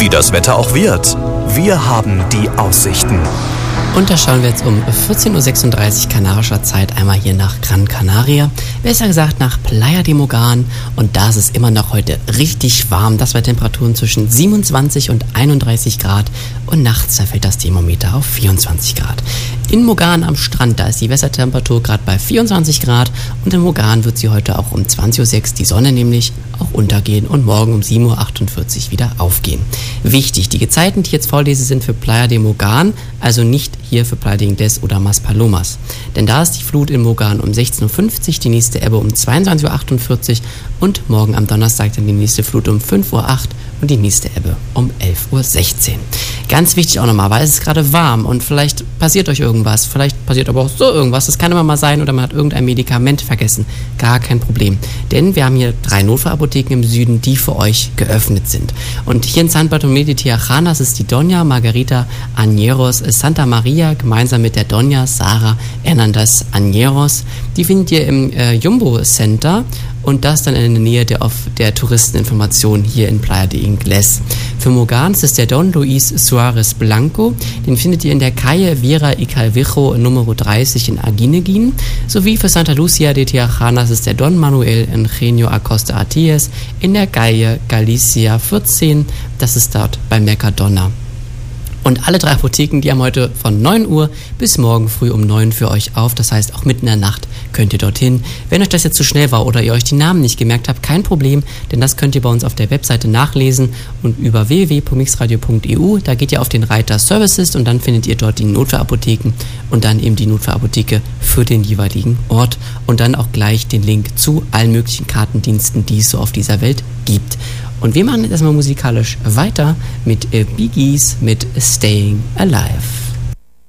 wie das Wetter auch wird. Wir haben die Aussichten. Und da schauen wir jetzt um 14.36 Uhr kanarischer Zeit einmal hier nach Gran Canaria, besser gesagt nach Playa de Mogan. Und da ist es immer noch heute richtig warm. Das bei Temperaturen zwischen 27 und 31 Grad und nachts da fällt das Thermometer auf 24 Grad. In Mogan am Strand, da ist die Wassertemperatur gerade bei 24 Grad und in Mogan wird sie heute auch um 20.06 Uhr die Sonne nämlich auch untergehen und morgen um 7.48 Uhr wieder aufgehen. Wichtig, die Gezeiten, die ich jetzt vorlese, sind für Playa de Mogan, also nicht hier für Playa de Ingles oder Maspalomas. Denn da ist die Flut in Mogan um 16.50 Uhr, die nächste Ebbe um 22.48 Uhr und morgen am Donnerstag dann die nächste Flut um 5.08 Uhr und die nächste Ebbe um 11.16 Uhr. Ganz wichtig auch nochmal, weil es ist gerade warm und vielleicht passiert euch irgendwas, vielleicht passiert aber auch so irgendwas, das kann immer mal sein oder man hat irgendein Medikament vergessen, gar kein Problem. Denn wir haben hier 3 Notfallapotheken im Süden, die für euch geöffnet sind. Und hier in San Bartolomé de Tiajanas ist die Doña Margarita Añeros Santa Maria gemeinsam mit der Doña Sara Hernandez Añeros. Die findet ihr im Jumbo Center. Und das dann in der Nähe der Touristeninformation hier in Playa de Ingles. Für Mogan ist es der Don Luis Suarez Blanco. Den findet ihr in der Calle Vera y Calvijo Nummer 30 in Aguinegin. Sowie für Santa Lucia de Tiajanas ist der Don Manuel Eugenio Acosta Artiles in der Calle Galicia 14. Das ist dort bei Mercadona. Und alle 3 Apotheken, die haben heute von 9 Uhr bis morgen früh um 9 für euch auf. Das heißt, auch mitten in der Nacht könnt ihr dorthin. Wenn euch das jetzt zu schnell war oder ihr euch die Namen nicht gemerkt habt, kein Problem, denn das könnt ihr bei uns auf der Webseite nachlesen und über www.mixradio.eu, da geht ihr auf den Reiter Services und dann findet ihr dort die Notfallapotheken und dann eben die Notfallapotheke für den jeweiligen Ort und dann auch gleich den Link zu allen möglichen Kartendiensten, die es so auf dieser Welt gibt. Und wir machen jetzt erstmal musikalisch weiter mit Bee Gees mit Staying Alive.